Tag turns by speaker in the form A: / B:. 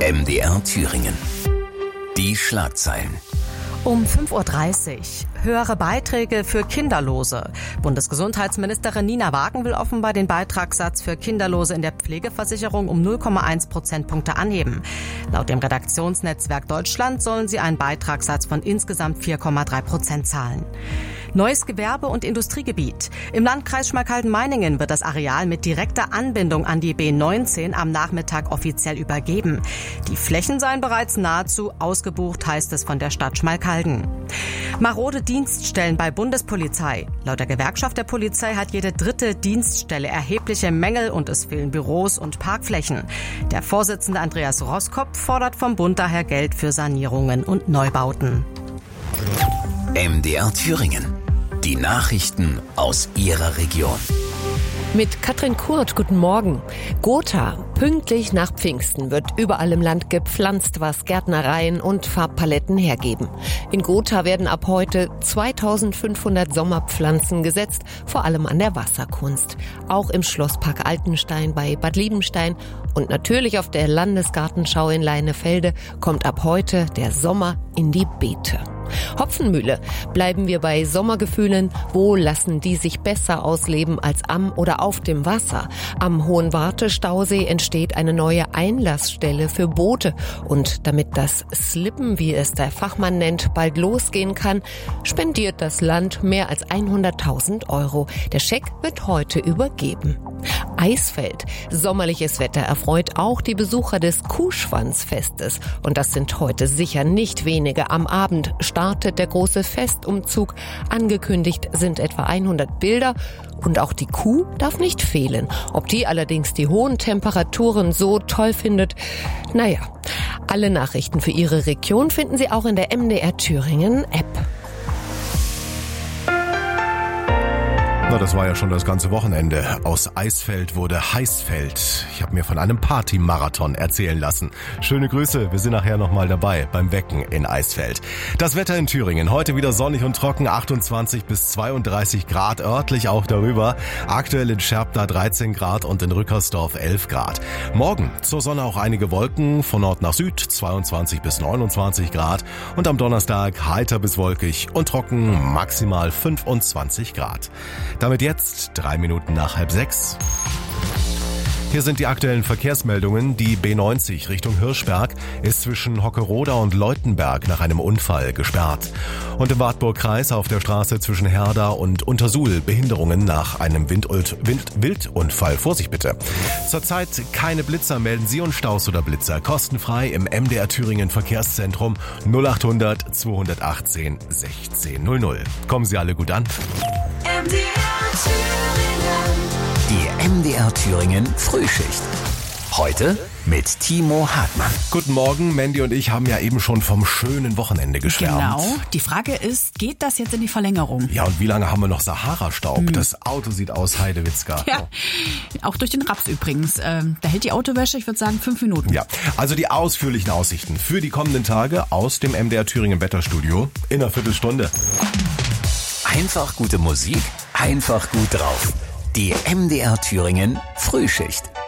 A: MDR Thüringen. Die Schlagzeilen.
B: Um 5.30 Uhr. Höhere Beiträge für Kinderlose. Bundesgesundheitsministerin Nina Wagen will offenbar den Beitragssatz für Kinderlose in der Pflegeversicherung um 0,1 Prozentpunkte anheben. Laut dem Redaktionsnetzwerk Deutschland sollen sie einen Beitragssatz von insgesamt 4,3% zahlen. Neues Gewerbe- und Industriegebiet. Im Landkreis Schmalkalden-Meiningen wird das Areal mit direkter Anbindung an die B19 am Nachmittag offiziell übergeben. Die Flächen seien bereits nahezu ausgebucht, heißt es von der Stadt Schmalkalden. Marode Dienststellen bei Bundespolizei. Laut der Gewerkschaft der Polizei hat jede dritte Dienststelle erhebliche Mängel und es fehlen Büros und Parkflächen. Der Vorsitzende Andreas Roskopf fordert vom Bund daher Geld für Sanierungen und Neubauten.
A: MDR Thüringen. Die Nachrichten aus Ihrer Region.
C: Mit Katrin Kurt, guten Morgen. Gotha, pünktlich nach Pfingsten wird überall im Land gepflanzt, was Gärtnereien und Farbpaletten hergeben. In Gotha werden ab heute 2500 Sommerpflanzen gesetzt, vor allem an der Wasserkunst. Auch im Schlosspark Altenstein bei Bad Liebenstein und natürlich auf der Landesgartenschau in Leinefelde kommt ab heute der Sommer in die Beete. Hopfenmühle. Bleiben wir bei Sommergefühlen. Wo lassen die sich besser ausleben als am oder auf dem Wasser? Am Hohenwarte-Stausee entsteht eine neue Einlassstelle für Boote. Und damit das Slippen, wie es der Fachmann nennt, bald losgehen kann, spendiert das Land mehr als 100.000 €. Der Scheck wird heute übergeben. Eisfeld. Sommerliches Wetter erfreut auch die Besucher des Kuhschwanzfestes. Und das sind heute sicher nicht wenige. Am Abend startet der große Festumzug. Angekündigt sind etwa 100 Bilder. Und auch die Kuh darf nicht fehlen. Ob die allerdings die hohen Temperaturen so toll findet, naja. Alle Nachrichten für Ihre Region finden Sie auch in der MDR Thüringen App.
D: Na, das war ja schon das ganze Wochenende. Aus Eisfeld wurde Heißfeld. Ich habe mir von einem Partymarathon erzählen lassen. Schöne Grüße, wir sind nachher nochmal dabei beim Wecken in Eisfeld. Das Wetter in Thüringen, heute wieder sonnig und trocken, 28 bis 32 Grad, örtlich auch darüber. Aktuell in Scherpda 13 Grad und in Rückersdorf 11 Grad. Morgen zur Sonne auch einige Wolken, von Nord nach Süd 22 bis 29 Grad. Und am Donnerstag heiter bis wolkig und trocken, maximal 25 Grad. Damit jetzt 3 Minuten nach 5:30. Hier sind die aktuellen Verkehrsmeldungen. Die B90 Richtung Hirschberg ist zwischen Hockeroda und Leutenberg nach einem Unfall gesperrt. Und im Wartburgkreis auf der Straße zwischen Herda und Untersuhl Behinderungen nach einem Wildunfall. Vorsicht bitte. Zurzeit keine Blitzer, melden Sie uns Staus oder Blitzer. Kostenfrei im MDR Thüringen Verkehrszentrum 0800 218 1600. Kommen Sie alle gut an.
A: Die MDR Thüringen Frühschicht. Heute mit Timo Hartmann.
D: Guten Morgen, Mandy und ich haben ja eben schon vom schönen Wochenende geschwärmt.
E: Genau, die Frage ist, geht das jetzt in die Verlängerung?
D: Ja, und wie lange haben wir noch Sahara-Staub? Das Auto sieht aus, Heidewitzka.
E: Ja, auch durch den Raps übrigens. Da hält die Autowäsche, ich würde sagen, 5 Minuten.
D: Ja, also die ausführlichen Aussichten für die kommenden Tage aus dem MDR Thüringen Wetterstudio in einer Viertelstunde.
A: Einfach gute Musik, einfach gut drauf. Die MDR Thüringen Frühschicht.